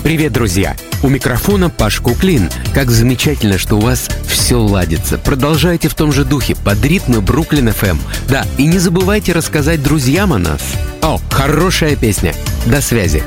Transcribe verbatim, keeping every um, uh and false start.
Привет, друзья! У микрофона Паш Куклин. Как замечательно, что у вас все ладится. Продолжайте в том же духе, под ритмы Бруклин эф эм. Да, и не забывайте рассказать друзьям о нас. О, хорошая песня. До связи.